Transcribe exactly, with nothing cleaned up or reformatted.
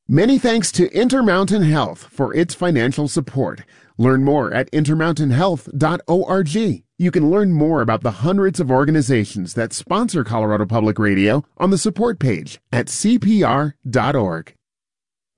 Many thanks to Intermountain Health for its financial support. Learn more at intermountain health dot org. You can learn more about the hundreds of organizations that sponsor Colorado Public Radio on the support page at c p r dot org.